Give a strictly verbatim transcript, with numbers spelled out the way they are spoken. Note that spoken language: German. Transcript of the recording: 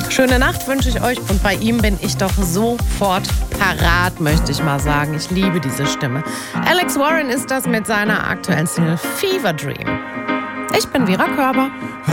Schöne Nacht wünsche ich euch und bei ihm bin ich doch sofort parat, möchte ich mal sagen. Ich liebe diese Stimme. Alex Warren ist das mit seiner aktuellen Single Fever Dream. Ich bin Vera Körber.